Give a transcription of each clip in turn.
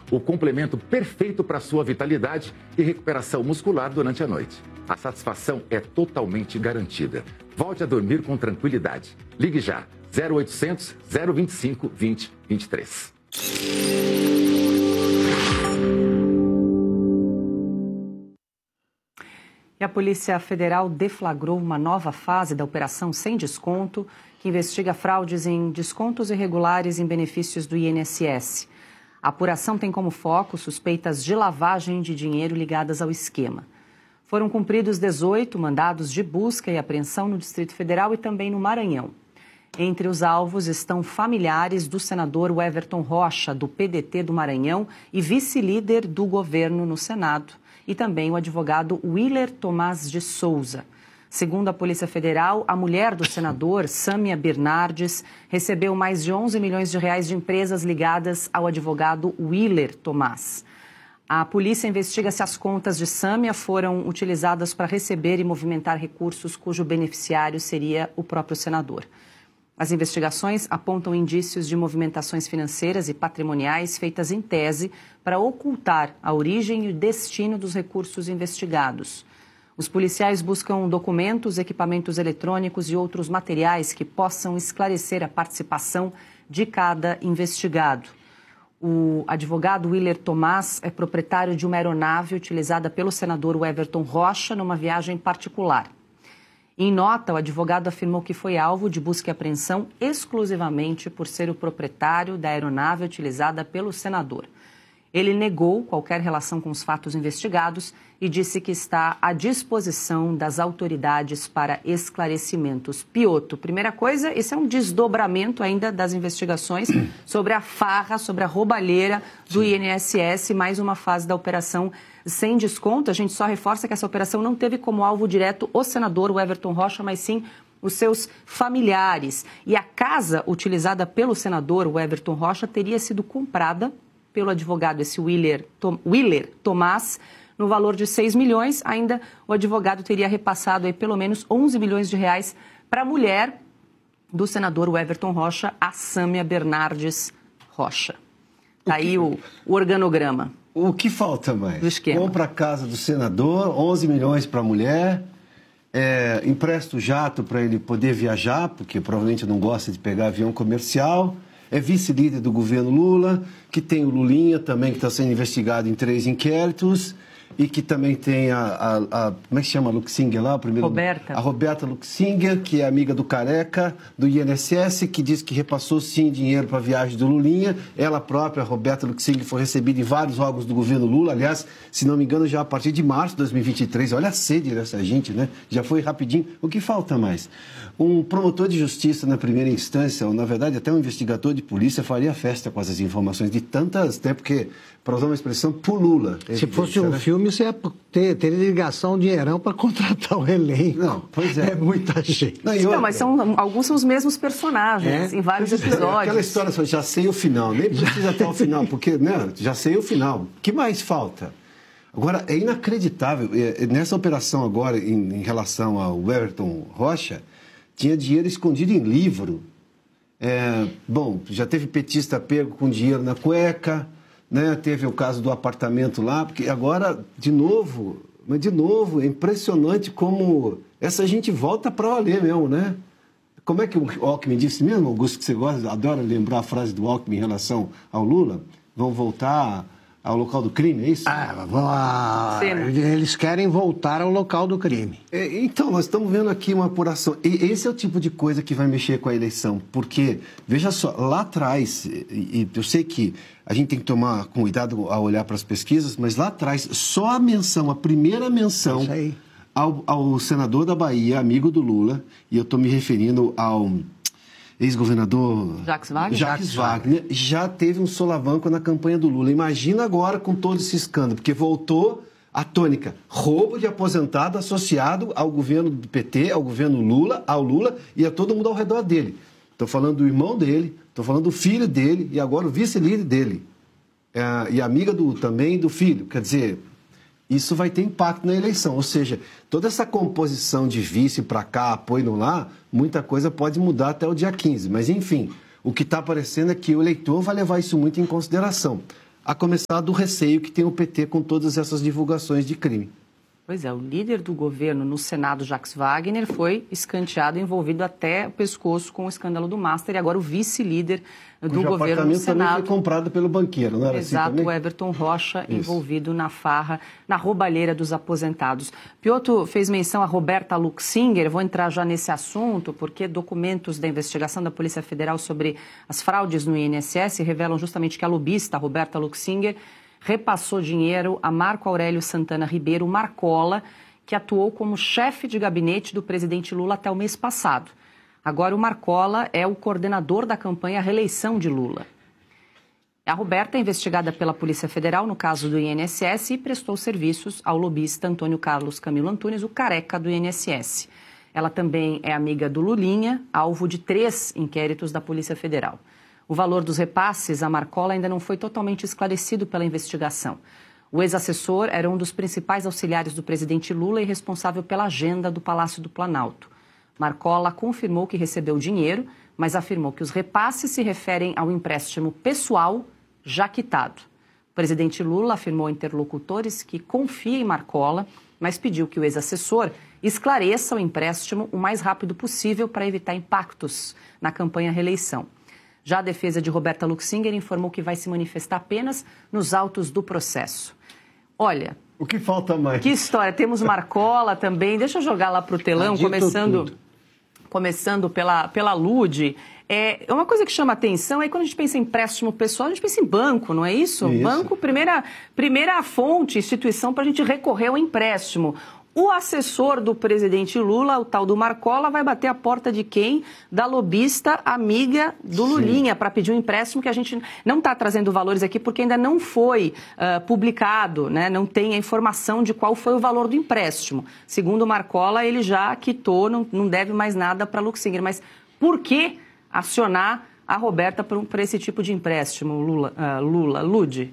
o complemento perfeito para sua vitalidade e recuperação muscular durante a noite. A satisfação é totalmente garantida. Volte a dormir com tranquilidade. Ligue já, 0800 025 2023. E a Polícia Federal deflagrou uma nova fase da Operação Sem Desconto, que investiga fraudes em descontos irregulares em benefícios do INSS. A apuração tem como foco suspeitas de lavagem de dinheiro ligadas ao esquema. Foram cumpridos 18 mandados de busca e apreensão no Distrito Federal e também no Maranhão. Entre os alvos estão familiares do senador Everton Rocha, do PDT do Maranhão, e vice-líder do governo no Senado, e também o advogado Willer Tomás de Souza. Segundo a Polícia Federal, a mulher do senador, Sâmia Bernardes, recebeu mais de 11 milhões de reais de empresas ligadas ao advogado Willer Tomás. A polícia investiga se as contas de Sâmia foram utilizadas para receber e movimentar recursos cujo beneficiário seria o próprio senador. As investigações apontam indícios de movimentações financeiras e patrimoniais feitas em tese para ocultar a origem e o destino dos recursos investigados. Os policiais buscam documentos, equipamentos eletrônicos e outros materiais que possam esclarecer a participação de cada investigado. O advogado Willer Tomás é proprietário de uma aeronave utilizada pelo senador Everton Rocha numa viagem particular. Em nota, o advogado afirmou que foi alvo de busca e apreensão exclusivamente por ser o proprietário da aeronave utilizada pelo senador. Ele negou qualquer relação com os fatos investigados e disse que está à disposição das autoridades para esclarecimentos. Piotr, primeira coisa, esse é um desdobramento ainda das investigações sobre a farra, sobre a roubalheira do INSS, mais uma fase da operação Sem Desconto. A gente só reforça que essa operação não teve como alvo direto o senador, o Everton Rocha, mas sim os seus familiares. E a casa utilizada pelo senador, o Everton Rocha, teria sido comprada pelo advogado, esse Willer Tomás, no valor de 6 milhões. Ainda o advogado teria repassado aí pelo menos 11 milhões de reais para a mulher do senador Everton Rocha, a Sâmia Bernardes Rocha. Está aí o organograma. O que falta mais? Do esquema. Compra a casa do senador, 11 milhões para a mulher, empresta o jato para ele poder viajar, porque provavelmente não gosta de pegar avião comercial. É vice-líder do governo Lula, que tem o Lulinha também, que está sendo investigado em 3 inquéritos, e que também tem como é que chama a Luxinger lá? Roberta. A Roberta Luxinger, que é amiga do Careca, do INSS, que diz que repassou sim dinheiro para a viagem do Lulinha. Ela própria, a Roberta Luxinger, foi recebida em vários órgãos do governo Lula, aliás, se não me engano, já a partir de março de 2023. Olha a sede dessa gente, né? Já foi rapidinho. O que falta mais? Um promotor de justiça na primeira instância, ou na verdade até um investigador de polícia, faria festa com essas informações de tantas, né? Porque, para usar uma expressão, pulula. Se fosse um filme, você ia ter ligação, um dinheirão para contratar o elenco. Não, pois é. É muita gente. Não, mas alguns são os mesmos personagens, em vários episódios. Aquela história, já sei o final, nem precisa até o final, porque, né, já sei o final. O que mais falta? Agora, é inacreditável, nessa operação agora, em relação ao Everton Rocha, tinha dinheiro escondido em livro. Bom, já teve petista pego com dinheiro na cueca, né? Teve o caso do apartamento lá, porque agora, de novo, é impressionante como essa gente volta para valer mesmo, né? Como é que o Alckmin disse mesmo, Augusto, que você gosta, adora lembrar a frase do Alckmin em relação ao Lula? Vão voltar ao local do crime, é isso? Eles querem voltar ao local do crime. Então, nós estamos vendo aqui uma apuração. E esse é o tipo de coisa que vai mexer com a eleição. Porque, veja só, lá atrás, e eu sei que a gente tem que tomar cuidado ao olhar para as pesquisas, mas lá atrás, só a primeira menção ao senador da Bahia, amigo do Lula, e eu estou me referindo ao ex-governador Jacques Wagner, já teve um solavanco na campanha do Lula. Imagina agora com todo esse escândalo, porque voltou a tônica. Roubo de aposentado associado ao governo do PT, ao governo Lula, ao Lula e a todo mundo ao redor dele. Estou falando do irmão dele, estou falando do filho dele e agora o vice-líder dele. E amiga também do filho. Quer dizer, isso vai ter impacto na eleição. Ou seja, toda essa composição de vice para cá, apoio lá, muita coisa pode mudar até o dia 15. Mas, enfim, o que está aparecendo é que o eleitor vai levar isso muito em consideração. a começar do receio que tem o PT com todas essas divulgações de crime. Pois é, o líder do governo no Senado, Jacques Wagner, foi escanteado, envolvido até o pescoço com o escândalo do Master, e agora o vice-líder do governo no Senado. Também foi comprado pelo banqueiro, não era Exato, assim também? o Everton Rocha, envolvido na farra, na roubalheira dos aposentados. Piotr fez menção a Roberta Luxinger, vou entrar já nesse assunto, porque documentos da investigação da Polícia Federal sobre as fraudes no INSS revelam justamente que a lobista Roberta Luxinger repassou dinheiro a Marco Aurélio Santana Ribeiro Marcola, que atuou como chefe de gabinete do presidente Lula até o mês passado. Agora o Marcola é o coordenador da campanha à reeleição de Lula. A Roberta é investigada pela Polícia Federal no caso do INSS e prestou serviços ao lobista Antônio Carlos Camilo Antunes, o careca do INSS. Ela também é amiga do Lulinha, alvo de 3 inquéritos da Polícia Federal. O valor dos repasses à Marcola ainda não foi totalmente esclarecido pela investigação. O ex-assessor era um dos principais auxiliares do presidente Lula e responsável pela agenda do Palácio do Planalto. Marcola confirmou que recebeu dinheiro, mas afirmou que os repasses se referem ao empréstimo pessoal já quitado. O presidente Lula afirmou a interlocutores que confia em Marcola, mas pediu que o ex-assessor esclareça o empréstimo o mais rápido possível para evitar impactos na campanha à reeleição. Já a defesa de Roberta Luxinger informou que vai se manifestar apenas nos autos do processo. Olha... O que falta mais? Que história. Temos Marcola também. Deixa eu jogar lá para o telão, começando pela Lude. Uma coisa que chama atenção é quando a gente pensa em empréstimo pessoal, a gente pensa em banco, não é isso? Banco, primeira fonte, instituição para a gente recorrer ao empréstimo. O assessor do presidente Lula, o tal do Marcola, vai bater a porta de quem? Da lobista amiga do Lulinha, para pedir um empréstimo que a gente não está trazendo valores aqui porque ainda não foi publicado, né? Não tem a informação de qual foi o valor do empréstimo. Segundo o Marcola, ele já quitou, não deve mais nada para Luxinger. Mas por que acionar a Roberta para esse tipo de empréstimo, Lude?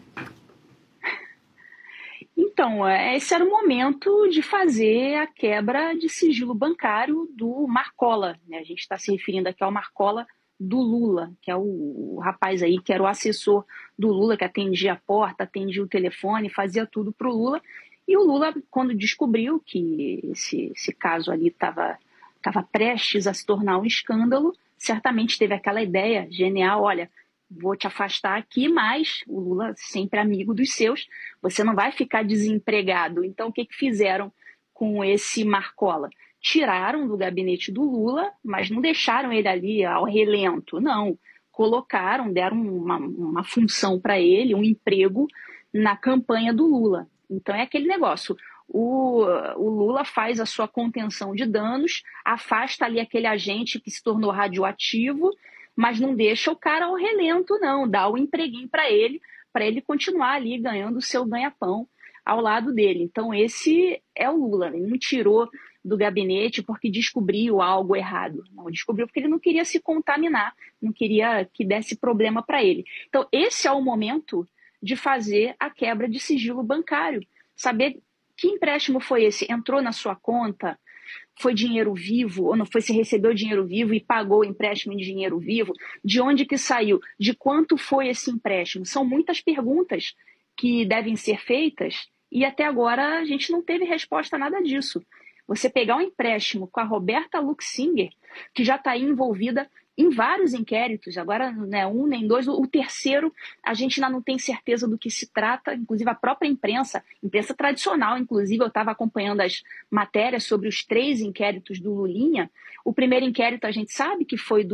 Então, esse era o momento de fazer a quebra de sigilo bancário do Marcola, né? A gente está se referindo aqui ao Marcola do Lula, que é o rapaz aí que era o assessor do Lula, que atendia a porta, atendia o telefone, fazia tudo para o Lula. E o Lula, quando descobriu que esse caso ali estava prestes a se tornar um escândalo, certamente teve aquela ideia genial, olha... Vou te afastar aqui, mas o Lula sempre amigo dos seus, você não vai ficar desempregado. Então, o que fizeram com esse Marcola? Tiraram do gabinete do Lula, mas não deixaram ele ali ao relento, não. Colocaram, deram uma função para ele, um emprego na campanha do Lula. Então, é aquele negócio. O Lula faz a sua contenção de danos, afasta ali aquele agente que se tornou radioativo, mas não deixa o cara ao relento, não. Dá o empreguinho para ele continuar ali ganhando o seu ganha-pão ao lado dele. Então, esse é o Lula. Ele não tirou do gabinete porque descobriu algo errado. Não, descobriu porque ele não queria se contaminar, não queria que desse problema para ele. Então, esse é o momento de fazer a quebra de sigilo bancário. Saber que empréstimo foi esse? Entrou na sua conta? Foi dinheiro vivo ou não foi, se recebeu dinheiro vivo e pagou o empréstimo em dinheiro vivo? De onde que saiu? De quanto foi esse empréstimo? São muitas perguntas que devem ser feitas e até agora a gente não teve resposta a nada disso. Você pegar um empréstimo com a Roberta Luxinger, que já está aí envolvida em vários inquéritos, agora não é um nem dois, o terceiro a gente ainda não tem certeza do que se trata, inclusive a própria imprensa tradicional, inclusive eu estava acompanhando as matérias sobre os 3 inquéritos do Lulinha. O primeiro inquérito a gente sabe que foi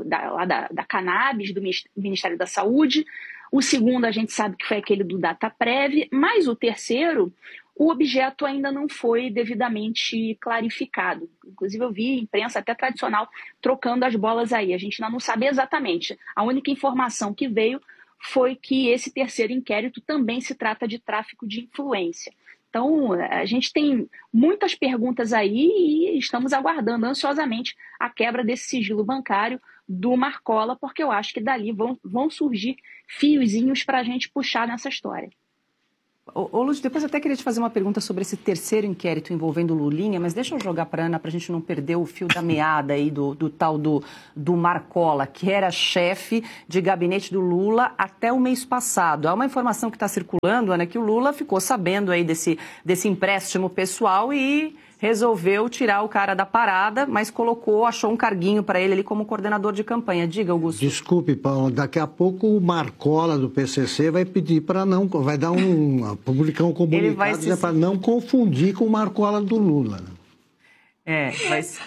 da Cannabis, do Ministério da Saúde, o segundo a gente sabe que foi aquele do Dataprev, mas o terceiro, o objeto ainda não foi devidamente clarificado. Inclusive eu vi imprensa até tradicional trocando as bolas aí. A gente ainda não sabe exatamente. A única informação que veio foi que esse terceiro inquérito também se trata de tráfico de influência. Então, a gente tem muitas perguntas aí e estamos aguardando ansiosamente a quebra desse sigilo bancário do Marcola, porque eu acho que dali vão surgir fiozinhos para a gente puxar nessa história. Ô Lúcio, depois eu até queria te fazer uma pergunta sobre esse terceiro inquérito envolvendo o Lulinha, mas deixa eu jogar para a Ana para a gente não perder o fio da meada aí do tal do Marcola, que era chefe de gabinete do Lula até o mês passado. Há uma informação que está circulando, Ana, que o Lula ficou sabendo aí desse empréstimo pessoal e resolveu tirar o cara da parada, mas achou um carguinho para ele ali como coordenador de campanha. Diga, Augusto. Desculpe, Paulo, daqui a pouco o Marcola do PCC vai pedir para vai dar publicar um comunicado para não confundir com o Marcola do Lula. Mas...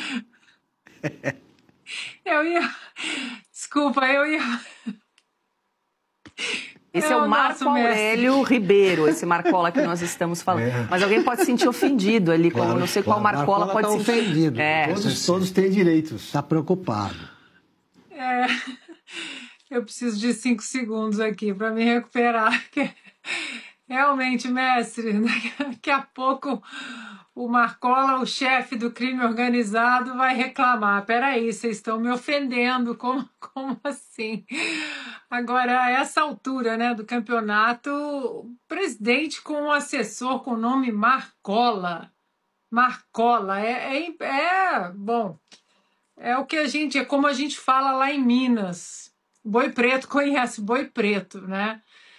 Desculpa, Esse é o Marco Aurélio Ribeiro, esse Marcola que nós estamos falando. Mas alguém pode se sentir ofendido ali, como não sei qual Marcola pode se sentir ofendido. Todos têm direitos. Está preocupado. Eu preciso de 5 segundos aqui para me recuperar. Realmente, mestre, daqui a pouco o Marcola, o chefe do crime organizado, vai reclamar. Peraí, vocês estão me ofendendo, como assim? Agora, a essa altura, né, do campeonato, o presidente com um assessor com o nome Marcola. Marcola, bom, é o que é como a gente fala lá em Minas. Boi Preto conhece Boi Preto, né?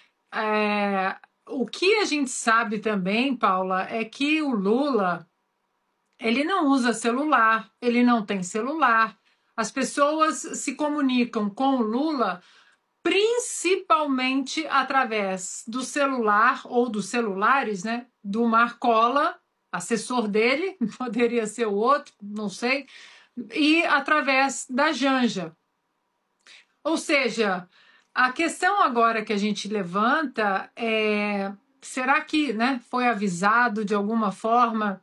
O que a gente sabe também, Paula, é que o Lula, ele não usa celular, ele não tem celular. As pessoas se comunicam com o Lula principalmente através do celular ou dos celulares, né, do Marcola, assessor dele, poderia ser o outro, não sei, e através da Janja. Ou seja, a questão agora que a gente levanta é, será que, né, foi avisado de alguma forma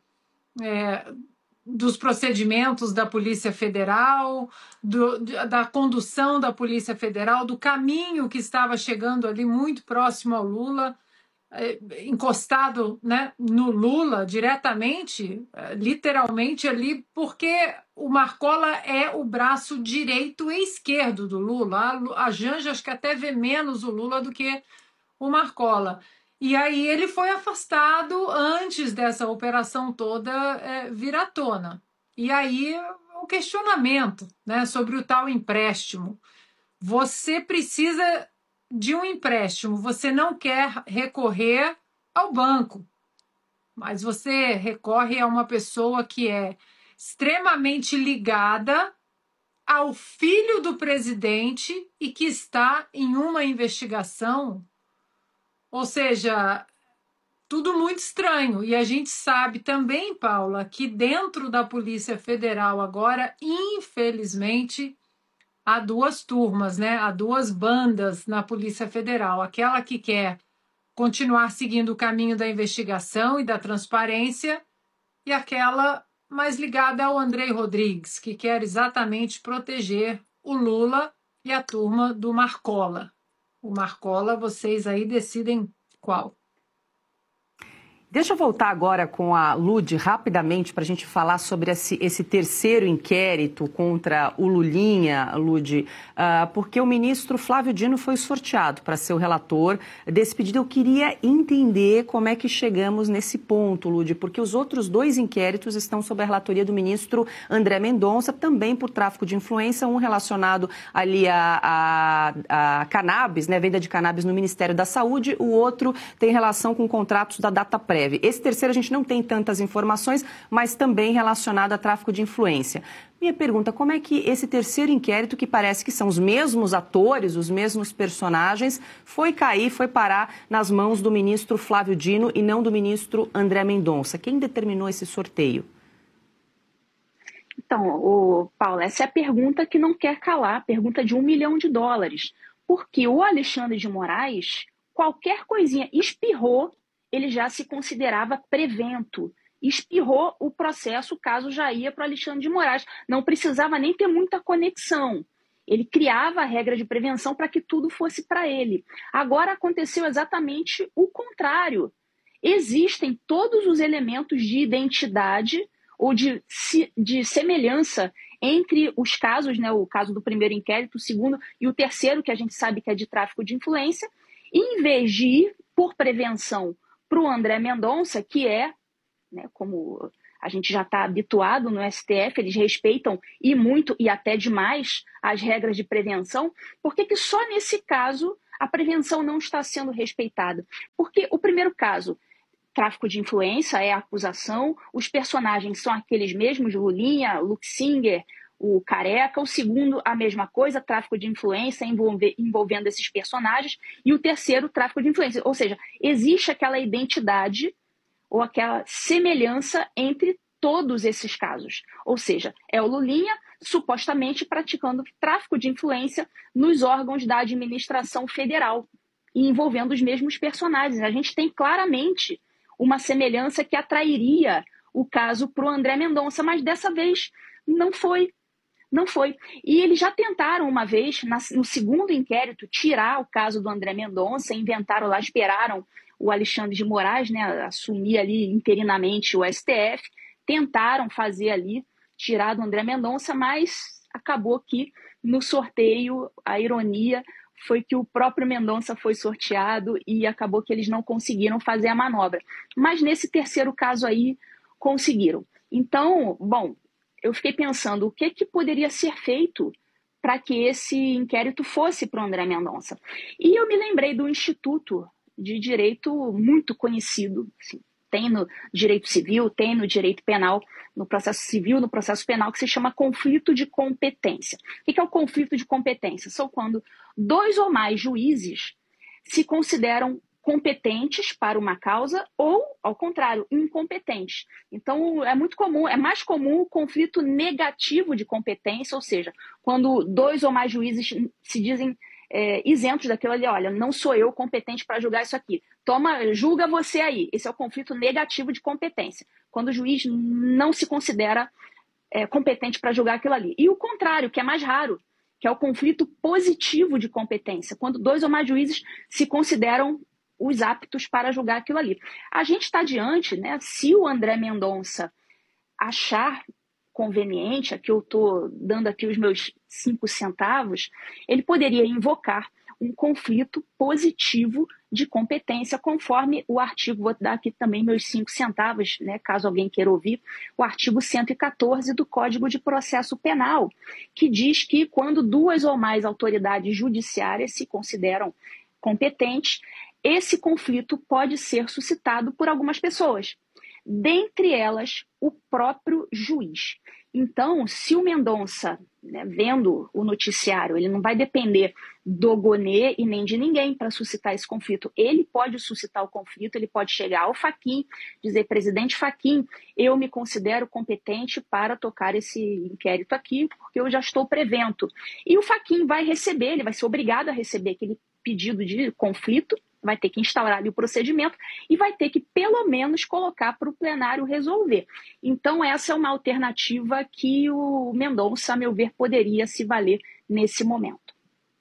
dos procedimentos da Polícia Federal, da condução da Polícia Federal, do caminho que estava chegando ali muito próximo ao Lula, encostado, né, no Lula diretamente, literalmente ali, porque o Marcola é o braço direito e esquerdo do Lula. A Janja acho que até vê menos o Lula do que o Marcola. E aí ele foi afastado antes dessa operação toda vir à tona. E aí o questionamento, né, sobre o tal empréstimo. Você precisa de um empréstimo, você não quer recorrer ao banco, mas você recorre a uma pessoa que é extremamente ligada ao filho do presidente e que está em uma investigação. Ou seja, tudo muito estranho. E a gente sabe também, Paula, que dentro da Polícia Federal agora, infelizmente, há 2 turmas, né? Há 2 bandas na Polícia Federal. Aquela que quer continuar seguindo o caminho da investigação e da transparência e aquela mais ligada ao Andrei Rodrigues, que quer exatamente proteger o Lula e a turma do Marcola. O Marcola, vocês aí decidem qual. Deixa eu voltar agora com a Lud rapidamente para a gente falar sobre esse terceiro inquérito contra o Lulinha, Lud, porque o ministro Flávio Dino foi sorteado para ser o relator desse pedido. Eu queria entender como é que chegamos nesse ponto, Lud, porque os outros 2 inquéritos estão sob a relatoria do ministro André Mendonça, também por tráfico de influência, um relacionado ali a cannabis, né, venda de cannabis no Ministério da Saúde, o outro tem relação com contratos da Dataprev. Esse terceiro a gente não tem tantas informações, mas também relacionado a tráfico de influência. Minha pergunta, como é que esse terceiro inquérito, que parece que são os mesmos atores, os mesmos personagens, foi parar nas mãos do ministro Flávio Dino e não do ministro André Mendonça? Quem determinou esse sorteio? Então, Paulo, essa é a pergunta que não quer calar, a pergunta de $1 milhão. Porque o Alexandre de Moraes, qualquer coisinha espirrou, ele já se considerava prevento. Espirrou o processo, o caso já ia para o Alexandre de Moraes. Não precisava nem ter muita conexão. Ele criava a regra de prevenção para que tudo fosse para ele. Agora aconteceu exatamente o contrário. Existem todos os elementos de identidade ou de semelhança entre os casos, né, o caso do primeiro inquérito, o segundo e o terceiro, que a gente sabe que é de tráfico de influência, e em vez de ir por prevenção para o André Mendonça, que é, né, como a gente já está habituado no STF, eles respeitam e muito e até demais as regras de prevenção. Por que só nesse caso a prevenção não está sendo respeitada? Porque o primeiro caso, tráfico de influência, é a acusação, os personagens são aqueles mesmos, Lulinha, Luxinger, o Careca. O segundo, a mesma coisa, tráfico de influência envolvendo esses personagens. E o terceiro, tráfico de influência. Ou seja, existe aquela identidade ou aquela semelhança entre todos esses casos. Ou seja, é o Lulinha supostamente praticando tráfico de influência nos órgãos da administração federal e envolvendo os mesmos personagens. A gente tem claramente uma semelhança que atrairia o caso para o André Mendonça, mas dessa vez não foi. Não foi. E eles já tentaram uma vez, no segundo inquérito, tirar o caso do André Mendonça, inventaram lá, esperaram o Alexandre de Moraes, né, assumir ali interinamente o STF, tentaram fazer ali, tirar do André Mendonça, mas acabou que no sorteio, a ironia foi que o próprio Mendonça foi sorteado e acabou que eles não conseguiram fazer a manobra. Mas nesse terceiro caso aí, conseguiram. Então, bom, eu fiquei pensando o que poderia ser feito para que esse inquérito fosse para o André Mendonça. E eu me lembrei do Instituto de Direito muito conhecido, assim, tem no direito civil, tem no direito penal, no processo civil, no processo penal, que se chama conflito de competência. O que é o conflito de competência? São quando 2 ou mais juízes se consideram competentes para uma causa ou, ao contrário, incompetentes. Então, é muito comum, é mais comum o conflito negativo de competência, ou seja, quando 2 ou mais juízes se dizem isentos daquilo ali, olha, não sou eu competente para julgar isso aqui. Toma, julga você aí. Esse é o conflito negativo de competência, quando o juiz não se considera competente para julgar aquilo ali. E o contrário, que é mais raro, que é o conflito positivo de competência, quando 2 ou mais juízes se consideram os aptos para julgar aquilo ali. A gente está diante, né, se o André Mendonça achar conveniente, aqui eu estou dando aqui os meus 5 centavos, ele poderia invocar um conflito positivo de competência, conforme o artigo, vou dar aqui também meus 5 centavos, né, caso alguém queira ouvir, o artigo 114 do Código de Processo Penal, que diz que quando 2 ou mais autoridades judiciárias se consideram competentes, esse conflito pode ser suscitado por algumas pessoas, dentre elas o próprio juiz. Então, se o Mendonça, né, vendo o noticiário, ele não vai depender do Gonê e nem de ninguém para suscitar esse conflito. Ele pode suscitar o conflito, ele pode chegar ao Fachin, dizer, presidente Fachin, eu me considero competente para tocar esse inquérito aqui, porque eu já estou prevento. E o Fachin vai receber, ele vai ser obrigado a receber aquele pedido de conflito, vai ter que instaurar ali o procedimento e vai ter que, pelo menos, colocar para o plenário resolver. Então, essa é uma alternativa que o Mendonça, a meu ver, poderia se valer nesse momento.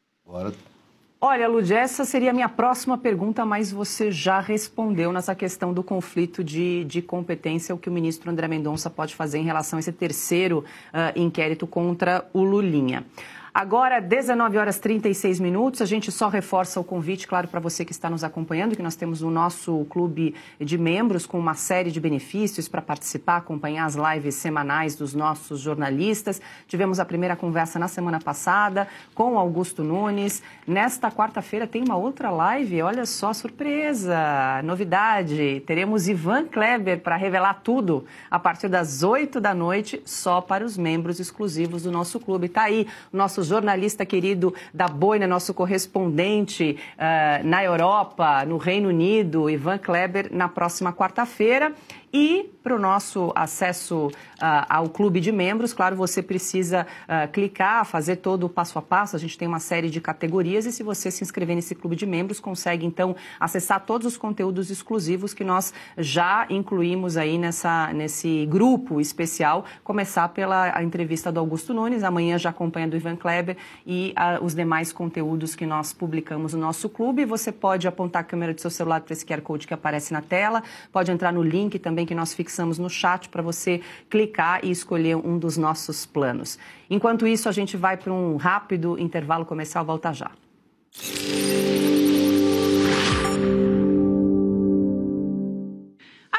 Olha, Lud, essa seria a minha próxima pergunta, mas você já respondeu nessa questão do conflito de competência, o que o ministro André Mendonça pode fazer em relação a esse terceiro inquérito contra o Lulinha. Agora, 19h36, a gente só reforça o convite, claro, para você que está nos acompanhando, que nós temos o nosso clube de membros com uma série de benefícios para participar, acompanhar as lives semanais dos nossos jornalistas. Tivemos a primeira conversa na semana passada com Augusto Nunes. Nesta quarta-feira tem uma outra live, olha só, surpresa, novidade. Teremos Ivan Kleber para revelar tudo a partir das 8 da noite, só para os membros exclusivos do nosso clube. Está aí o nosso jornalista querido da Boina, nosso correspondente na Europa, no Reino Unido, Ivan Kleber, na próxima quarta-feira. E para o nosso acesso ao clube de membros, claro, você precisa clicar, fazer todo o passo a passo. A gente tem uma série de categorias e se você se inscrever nesse clube de membros, consegue então acessar todos os conteúdos exclusivos que nós já incluímos aí nesse grupo especial. Começar pela entrevista do Augusto Nunes, amanhã já acompanha do Ivan Kleber e os demais conteúdos que nós publicamos no nosso clube. Você pode apontar a câmera do seu celular para esse QR Code que aparece na tela, pode entrar no link também que nós fixamos no chat para você clicar e escolher um dos nossos planos. Enquanto isso, a gente vai para um rápido intervalo comercial, volta já.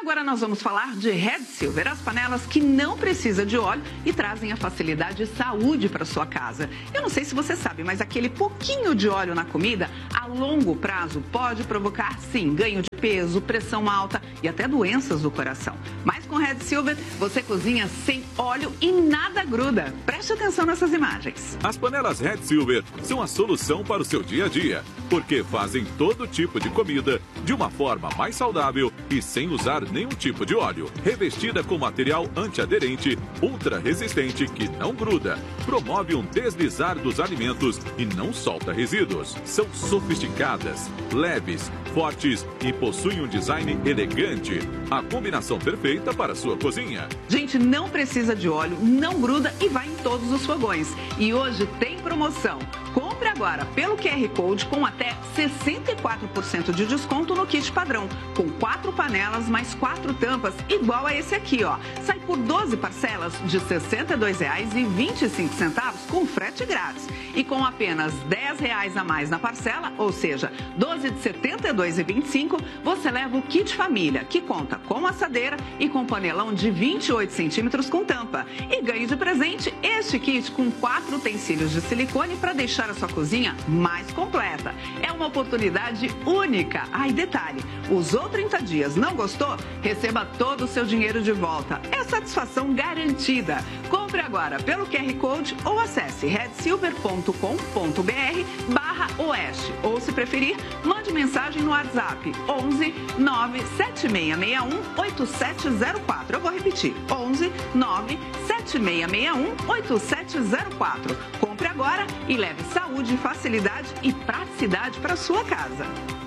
agora nós vamos falar de Red Silver, as panelas que não precisam de óleo e trazem a facilidade e saúde para sua casa. Eu não sei se você sabe, mas aquele pouquinho de óleo na comida, a longo prazo, pode provocar, sim, ganho de peso, pressão alta e até doenças do coração. Mas com Red Silver, você cozinha sem óleo e nada gruda. Preste atenção nessas imagens. As panelas Red Silver são a solução para o seu dia a dia, porque fazem todo tipo de comida de uma forma mais saudável e sem usar nenhum tipo de óleo. Revestida com material antiaderente, ultra resistente que não gruda, promove um deslizar dos alimentos e não solta resíduos. São sofisticadas, leves, fortes e possuem um design elegante. A combinação perfeita para a sua cozinha. Gente, não precisa de óleo, não gruda e vai em todos os fogões. E hoje tem promoção. Compre agora pelo QR Code com até 64% de desconto no kit padrão, com 4 panelas mais 4 tampas, igual a esse aqui, ó. Sai por 12 parcelas de R$ 62,25 com frete grátis. E com apenas R$ 10 a mais na parcela, ou seja, 12 de R$ 72,25, você leva o kit família, que conta com assadeira e com panelão de 28 centímetros com tampa. E ganhe de presente este kit com 4 utensílios de silicone para deixar a sua cozinha mais completa. É uma oportunidade única. E detalhe, usou 30 dias, não gostou? Receba todo o seu dinheiro de volta. É satisfação garantida. Compre agora pelo QR Code ou acesse redsilver.com.br/oeste. Ou, se preferir, mande mensagem no WhatsApp 11 97661 8704. Eu vou repetir, 11 97661 8704. Compre agora e leve saúde, facilidade e praticidade para sua casa.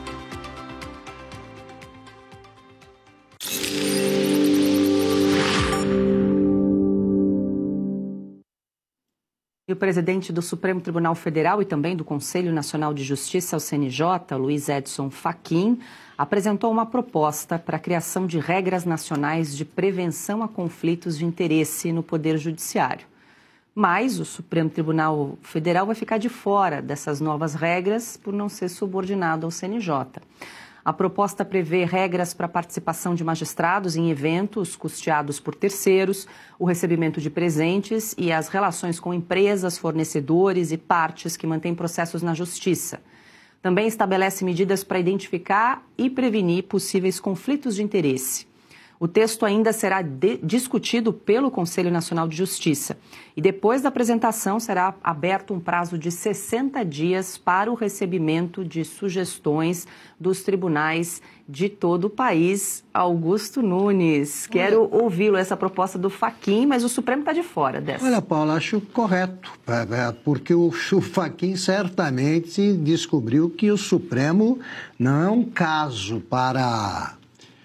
E o presidente do Supremo Tribunal Federal e também do Conselho Nacional de Justiça, o CNJ, Luiz Edson Fachin, apresentou uma proposta para a criação de regras nacionais de prevenção a conflitos de interesse no Poder Judiciário. Mas o Supremo Tribunal Federal vai ficar de fora dessas novas regras por não ser subordinado ao CNJ. A proposta prevê regras para a participação de magistrados em eventos custeados por terceiros, o recebimento de presentes e as relações com empresas, fornecedores e partes que mantêm processos na Justiça. Também estabelece medidas para identificar e prevenir possíveis conflitos de interesse. O texto ainda será discutido pelo Conselho Nacional de Justiça e depois da apresentação será aberto um prazo de 60 dias para o recebimento de sugestões dos tribunais de todo o país. Augusto Nunes, quero ouvi-lo, essa proposta do Fachin, mas o Supremo está de fora dessa. Olha, Paula, acho correto, porque o Fachin certamente descobriu que o Supremo não é um caso para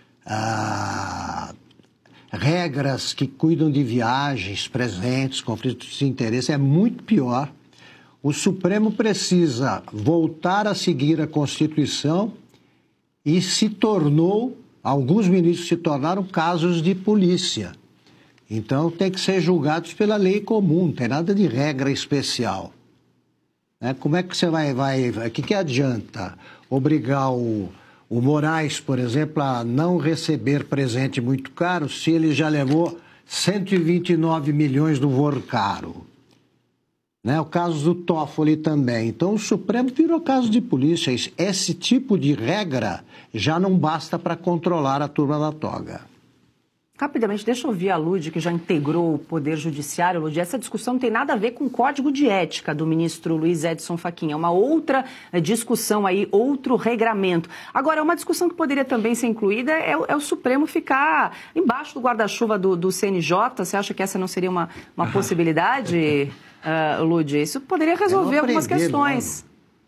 regras que cuidam de viagens, presentes, conflitos de interesse. É muito pior. O Supremo precisa voltar a seguir a Constituição e alguns ministros se tornaram casos de polícia. Então, tem que ser julgados pela lei comum, não tem nada de regra especial. Como é que você vai o que adianta obrigar o Moraes, por exemplo, a não receber presente muito caro se ele já levou 129 milhões do voo caro? O caso do Toffoli também. Então, o Supremo virou caso de polícia. Esse tipo de regra já não basta para controlar a turma da toga. Rapidamente, deixa eu ouvir a Lud, que já integrou o Poder Judiciário. Lud, essa discussão não tem nada a ver com o Código de Ética do ministro Luiz Edson Fachin. É uma outra discussão aí, outro regramento. Agora, uma discussão que poderia também ser incluída é o Supremo ficar embaixo do guarda-chuva do CNJ. Você acha que essa não seria uma possibilidade, Lud? Isso poderia resolver algumas questões.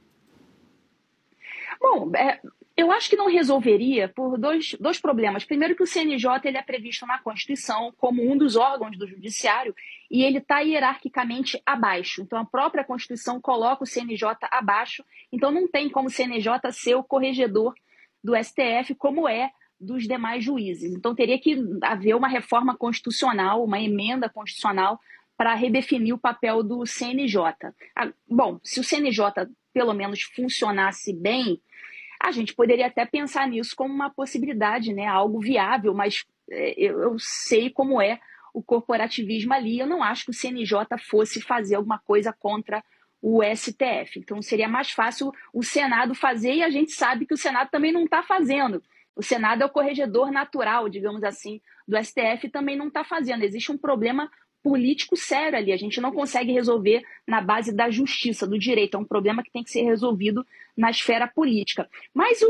Bom, eu acho que não resolveria por dois problemas. Primeiro, que o CNJ ele é previsto na Constituição como um dos órgãos do Judiciário e ele está hierarquicamente abaixo. Então, a própria Constituição coloca o CNJ abaixo. Então, não tem como o CNJ ser o corregedor do STF, como é dos demais juízes. Então, teria que haver uma reforma constitucional, uma emenda constitucional para redefinir o papel do CNJ. Bom, se o CNJ, pelo menos, funcionasse bem, A gente poderia até pensar nisso como uma possibilidade, né? Algo viável, mas eu sei como é o corporativismo ali. Eu não acho que o CNJ fosse fazer alguma coisa contra o STF. Então seria mais fácil o Senado fazer, e a gente sabe que o Senado também não está fazendo. O Senado é o corregedor natural, digamos assim, do STF, e também não está fazendo. Existe um problema político sério ali. A gente não consegue resolver na base da justiça, do direito. É um problema que tem que ser resolvido na esfera política. Mas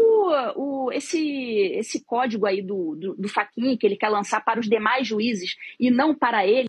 esse código aí do Fachin, que ele quer lançar para os demais juízes e não para ele,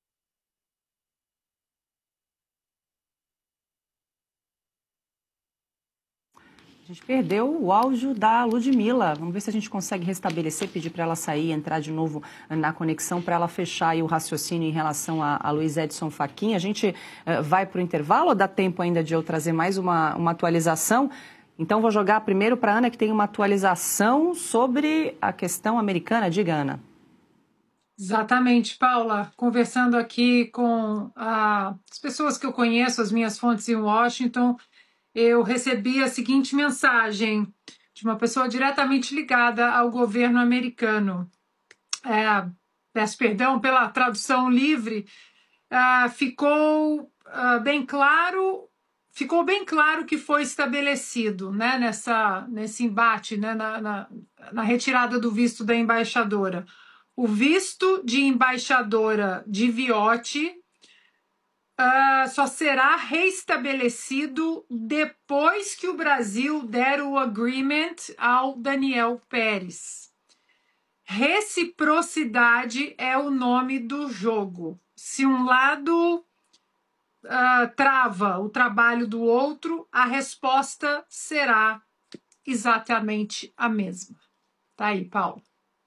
A gente perdeu o áudio da Ludmila. Vamos ver se a gente consegue restabelecer, pedir para ela sair, entrar de novo na conexão para ela fechar aí o raciocínio em relação a Luiz Edson Fachin. A gente vai para o intervalo ou dá tempo ainda de eu trazer mais uma atualização? Então vou jogar primeiro para a Ana, que tem uma atualização sobre a questão americana. Diga, Ana. Exatamente, Paula. Conversando aqui com as pessoas que eu conheço, as minhas fontes em Washington, eu recebi a seguinte mensagem de uma pessoa diretamente ligada ao governo americano. Peço perdão pela tradução livre. Ficou bem claro que foi estabelecido, né, nesse embate, né, na retirada do visto da embaixadora. O visto de embaixadora de Viotti só será reestabelecido depois que o Brasil der o agreement ao Daniel Pérez. Reciprocidade é o nome do jogo. Se um lado trava o trabalho do outro, a resposta será exatamente a mesma. Tá aí, Paulo.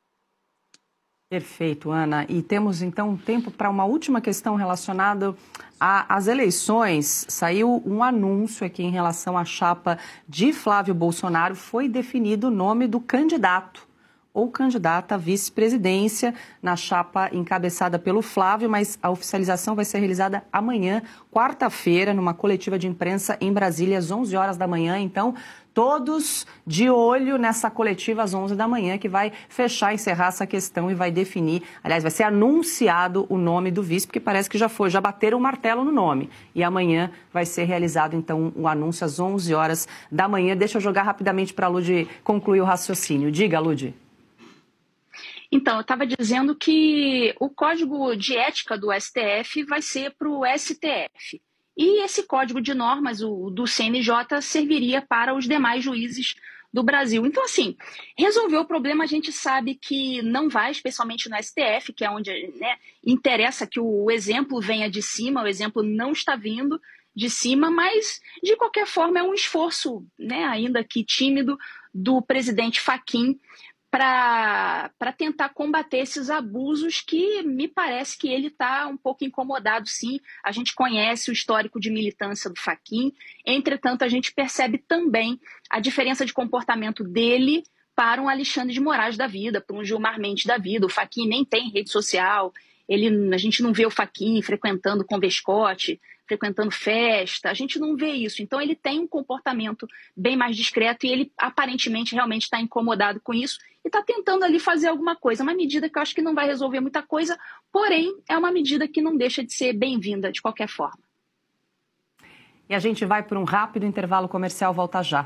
Perfeito, Ana. E temos, então, tempo para uma última questão relacionada às eleições. Saiu um anúncio aqui em relação à chapa de Flávio Bolsonaro. Foi definido o nome do candidato ou candidata à vice-presidência na chapa encabeçada pelo Flávio, mas a oficialização vai ser realizada amanhã, quarta-feira, numa coletiva de imprensa em Brasília, às 11 horas da manhã. Então, todos de olho nessa coletiva às 11 da manhã, que vai fechar, encerrar essa questão e vai definir, aliás, vai ser anunciado o nome do vice, porque parece que já bateram o martelo no nome. E amanhã vai ser realizado, então, o anúncio às 11 horas da manhã. Deixa eu jogar rapidamente para a Lud concluir o raciocínio. Diga, Lud. Então, eu estava dizendo que o código de ética do STF vai ser para o STF. E esse código de normas, o do CNJ, serviria para os demais juízes do Brasil. Então, assim, resolver o problema a gente sabe que não vai, especialmente no STF, que é onde, né, interessa que o exemplo venha de cima, o exemplo não está vindo de cima, mas, de qualquer forma, é um esforço, né, ainda que tímido, do presidente Fachin para tentar combater esses abusos que me parece que ele está um pouco incomodado, sim. A gente conhece o histórico de militância do Fachin, entretanto, a gente percebe também a diferença de comportamento dele para um Alexandre de Moraes da vida, para um Gilmar Mendes da vida. O Fachin nem tem rede social, a gente não vê o Fachin frequentando convescote, frequentando festa, a gente não vê isso. Então ele tem um comportamento bem mais discreto e ele aparentemente realmente está incomodado com isso e está tentando ali fazer alguma coisa. Uma medida que eu acho que não vai resolver muita coisa, porém é uma medida que não deixa de ser bem-vinda de qualquer forma. E a gente vai por um rápido intervalo comercial, volta já.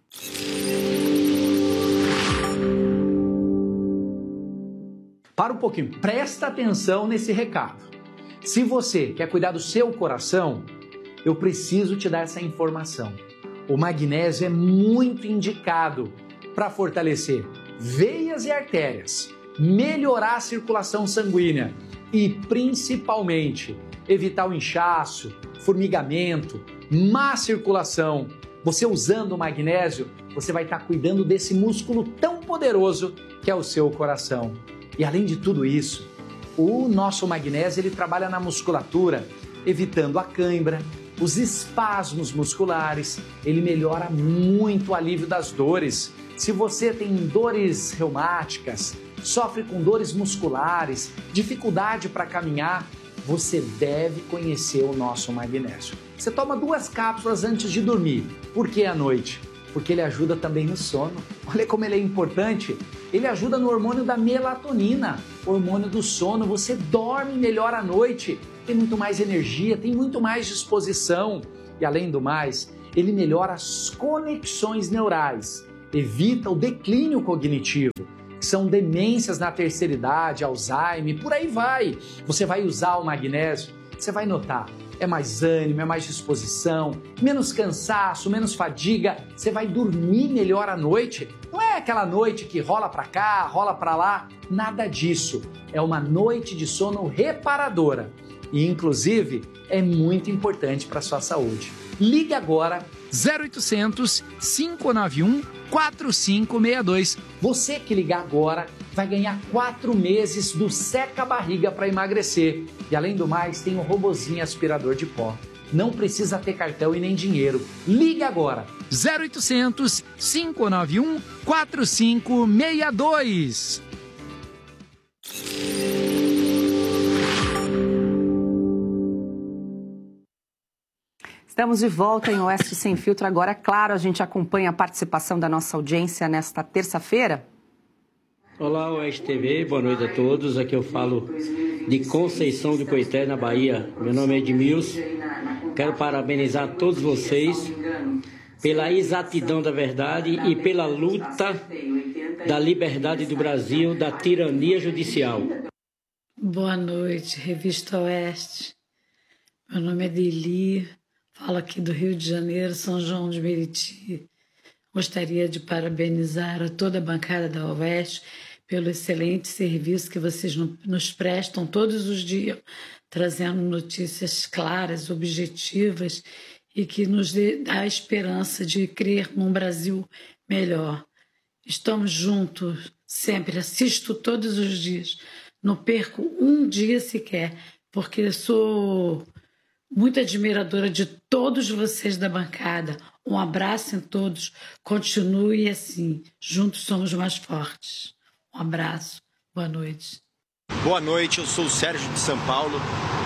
Para um pouquinho, presta atenção nesse recado. Se você quer cuidar do seu coração, eu preciso te dar essa informação. O magnésio é muito indicado para fortalecer veias e artérias, melhorar a circulação sanguínea e, principalmente, evitar o inchaço, formigamento, má circulação. Você usando o magnésio, você vai estar cuidando desse músculo tão poderoso que é o seu coração. E além de tudo isso, o nosso magnésio ele trabalha na musculatura, evitando a cãibra, os espasmos musculares, ele melhora muito o alívio das dores. Se você tem dores reumáticas, sofre com dores musculares, dificuldade para caminhar, você deve conhecer o nosso magnésio. Você toma 2 cápsulas antes de dormir. Por que à noite? porque ele ajuda também no sono. Olha como ele é importante. Ele ajuda no hormônio da melatonina, hormônio do sono. Você dorme melhor à noite, tem muito mais energia, tem muito mais disposição. E além do mais, ele melhora as conexões neurais, evita o declínio cognitivo, que são demências na terceira idade, Alzheimer, por aí vai. Você vai usar o magnésio, você vai notar, é mais ânimo, é mais disposição, menos cansaço, menos fadiga, você vai dormir melhor à noite. Não é aquela noite que rola para cá, rola para lá, nada disso. É uma noite de sono reparadora e, inclusive, é muito importante para a sua saúde. Ligue agora 0800 591 4562. Você que ligar agora vai ganhar 4 meses do Seca Barriga para emagrecer. E além do mais, tem um robozinho aspirador de pó. Não precisa ter cartão e nem dinheiro. Ligue agora 0800 591 4562. Estamos de volta em Oeste Sem Filtro. Agora, é claro, a gente acompanha a participação da nossa audiência nesta terça-feira. Olá, Oeste TV, boa noite a todos. Aqui eu falo de Conceição do Coité, na Bahia. Meu nome é Edmilson. Quero parabenizar todos vocês pela exatidão da verdade e pela luta da liberdade do Brasil, da tirania judicial. Boa noite, Revista Oeste. Meu nome é Deli. Falo aqui do Rio de Janeiro, São João de Meriti. Gostaria de parabenizar a toda a bancada da Oeste pelo excelente serviço que vocês nos prestam todos os dias, trazendo notícias claras, objetivas e que nos dá a esperança de crer num Brasil melhor. Estamos juntos sempre, assisto todos os dias, não perco um dia sequer, porque sou muito admiradora de todos vocês da bancada. Um abraço em todos. Continue assim. Juntos somos mais fortes. Um abraço. Boa noite. Boa noite, eu sou o Sérgio de São Paulo.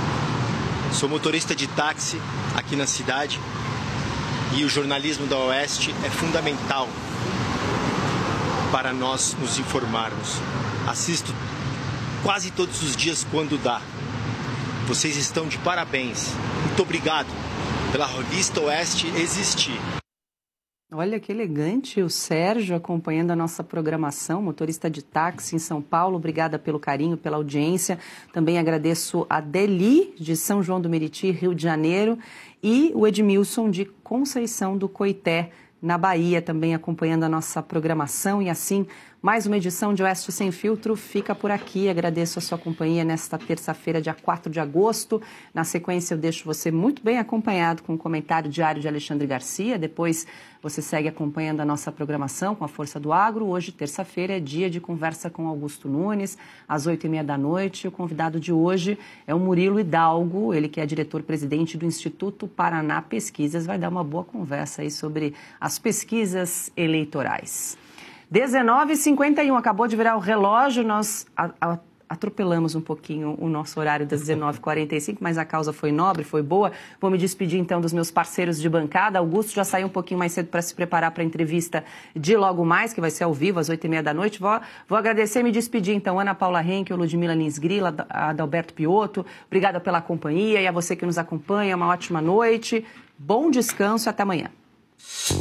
Sou motorista de táxi aqui na cidade. E o jornalismo da Oeste é fundamental para nós nos informarmos. Assisto quase todos os dias quando dá. Vocês estão de parabéns. Muito obrigado pela Revista Oeste existir. Olha que elegante o Sérgio acompanhando a nossa programação, motorista de táxi em São Paulo. Obrigada pelo carinho, pela audiência. Também agradeço a Deli, de São João do Meriti, Rio de Janeiro, e o Edmilson, de Conceição do Coité, na Bahia, também acompanhando a nossa programação. E assim, mais uma edição de Oeste Sem Filtro fica por aqui. Agradeço a sua companhia nesta terça-feira, dia 4 de agosto. Na sequência, eu deixo você muito bem acompanhado com o comentário diário de Alexandre Garcia. Depois, você segue acompanhando a nossa programação com a Força do Agro. Hoje, terça-feira, é dia de conversa com Augusto Nunes, às 8h30 da noite. O convidado de hoje é o Murilo Hidalgo, ele que é diretor-presidente do Instituto Paraná Pesquisas. Vai dar uma boa conversa aí sobre as pesquisas eleitorais. 19h51, acabou de virar o relógio, nós atropelamos um pouquinho o nosso horário das 19h45, mas a causa foi nobre, foi boa. Vou me despedir então dos meus parceiros de bancada. Augusto já saiu um pouquinho mais cedo para se preparar para a entrevista de logo mais, que vai ser ao vivo às 8h30 da noite. Vou agradecer e me despedir então, Ana Paula Henkel, Ludmila Lins Grila, Adalberto Piotto. Obrigada pela companhia e a você que nos acompanha, uma ótima noite, bom descanso e até amanhã.